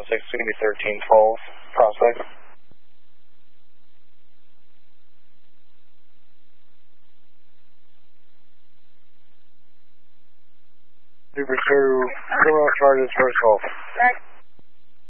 Prospect, it's going to be 1312. Prospect. Super 2, criminal charges, first call. Right.